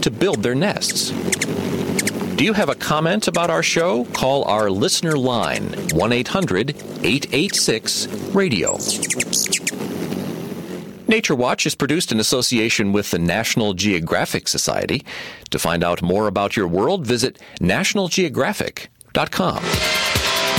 to build their nests. Do you have a comment about our show? Call our listener line, 1-800-886-RADIO. Nature Watch is produced in association with the National Geographic Society. To find out more about your world, visit nationalgeographic.com.